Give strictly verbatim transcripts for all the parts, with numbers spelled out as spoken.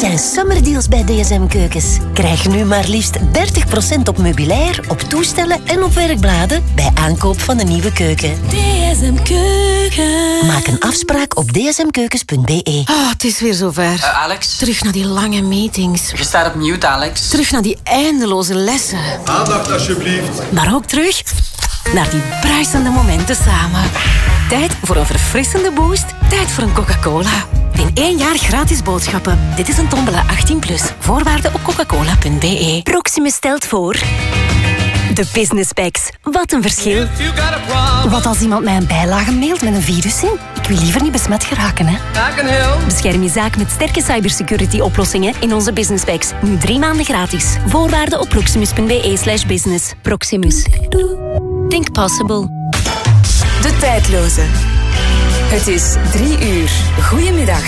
zijn summerdeals bij D S M Keukens. Krijg nu maar liefst dertig procent op meubilair, op toestellen en op werkbladen bij aankoop van een nieuwe keuken. D S M Keukens. Maak een afspraak op d s m keukens punt b e. Ah, oh, het is weer zover. Uh, Alex? Terug naar die lange meetings. Je staat op mute, Alex. Terug naar die eindeloze lessen. Aandacht, alsjeblieft. Maar ook terug naar die bruisende momenten samen. Tijd voor een verfrissende boost. Tijd voor een Coca-Cola. In één jaar gratis boodschappen. Dit is een tombola achttien plus. Voorwaarden op coca cola punt b e. Proximus stelt voor... De Business Packs. Wat een verschil. Wat als iemand mij een bijlage mailt met een virus in? Ik wil liever niet besmet geraken, hè. Bescherm je zaak met sterke cybersecurity oplossingen in onze Business Packs. Nu drie maanden gratis. Voorwaarden op proximus punt b e slash business. Proximus. Think possible. De tijdloze. Het is drie uur. Goedemiddag.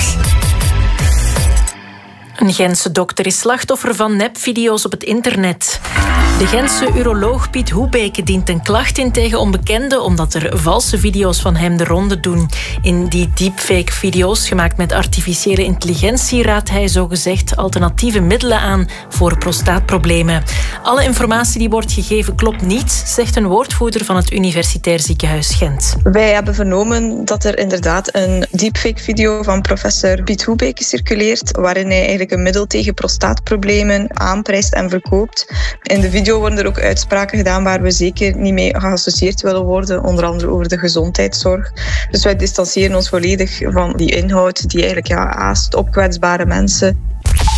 Een Gentse dokter is slachtoffer van nepvideo's op het internet. De Gentse uroloog Piet Hoebeke dient een klacht in tegen onbekenden omdat er valse video's van hem de ronde doen. In die deepfake-video's, gemaakt met artificiële intelligentie, raadt hij zogezegd alternatieve middelen aan voor prostaatproblemen. Alle informatie die wordt gegeven klopt niet, zegt een woordvoerder van het Universitair Ziekenhuis Gent. Wij hebben vernomen dat er inderdaad een deepfake-video van professor Piet Hoebeke circuleert, waarin hij eigenlijk een middel tegen prostaatproblemen aanprijst en verkoopt. In de video worden er ook uitspraken gedaan waar we zeker niet mee geassocieerd willen worden, onder andere over de gezondheidszorg. Dus wij distancieren ons volledig van die inhoud die eigenlijk ja, aast op kwetsbare mensen.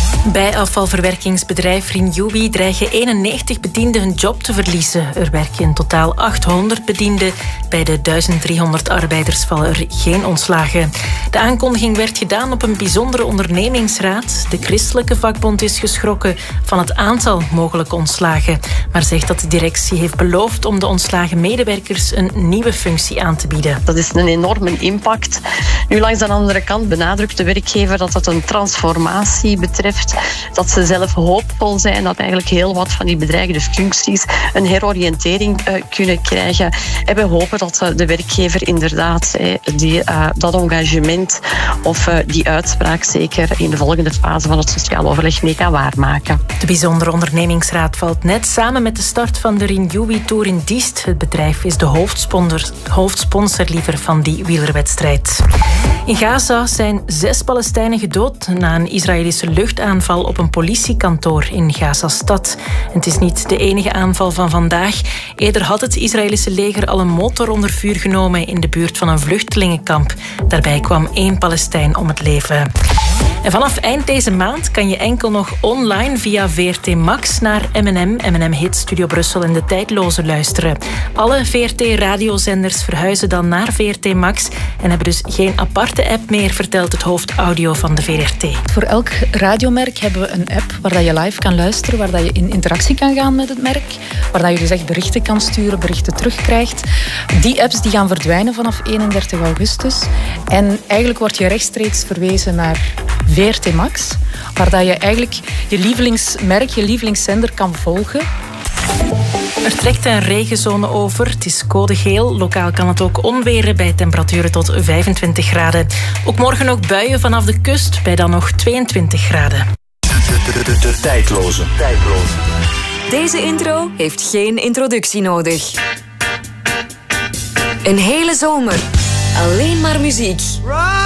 Bij afvalverwerkingsbedrijf Renewi dreigen eenennegentig bedienden hun job te verliezen. Er werken in totaal achthonderd bedienden. Bij de duizend driehonderd arbeiders vallen er geen ontslagen. De aankondiging werd gedaan op een bijzondere ondernemingsraad. De christelijke vakbond is geschrokken van het aantal mogelijke ontslagen, maar zegt dat de directie heeft beloofd om de ontslagen medewerkers een nieuwe functie aan te bieden. Dat is een enorme impact. Nu, langs de andere kant benadrukt de werkgever dat het een transformatie betreft, dat ze zelf hoopvol zijn dat eigenlijk heel wat van die bedreigde functies een heroriëntering uh, kunnen krijgen. En we hopen dat uh, de werkgever inderdaad uh, die, uh, dat engagement of uh, die uitspraak zeker in de volgende fase van het sociaal overleg mee kan waarmaken. De bijzondere ondernemingsraad valt net samen met de start van de Renewi Tour in Diest. Het bedrijf is de hoofdsponsor, hoofdsponsor liever van die wielerwedstrijd. In Gaza zijn zes Palestijnen gedood na een Israëlische luchtaanval op een politiekantoor in Gaza-stad. Het is niet de enige aanval van vandaag. Eerder had het Israëlische leger al een motor onder vuur genomen in de buurt van een vluchtelingenkamp. Daarbij kwam één Palestijn om het leven. En vanaf eind deze maand kan je enkel nog online via V R T Max naar M en M, M en M Hit Studio Brussel en De Tijdloze luisteren. Alle V R T-radiozenders verhuizen dan naar V R T Max en hebben dus geen aparte app meer, vertelt het hoofd audio van de V R T. Voor elk radiomerk hebben we een app waar je live kan luisteren, waar je in interactie kan gaan met het merk, waar je dus echt berichten kan sturen, berichten terugkrijgt. Die apps die gaan verdwijnen vanaf eenendertig augustus. En eigenlijk word je rechtstreeks verwezen naar V R T Max, waar dat je eigenlijk je lievelingsmerk, je lievelingszender kan volgen. Er trekt een regenzone over. Het is code geel. Lokaal kan het ook onweren bij temperaturen tot vijfentwintig graden. Ook morgen ook buien vanaf de kust bij dan nog tweeëntwintig graden. De, de, de, de tijdloze. tijdloze. Deze intro heeft geen introductie nodig. Een hele zomer. Alleen maar muziek.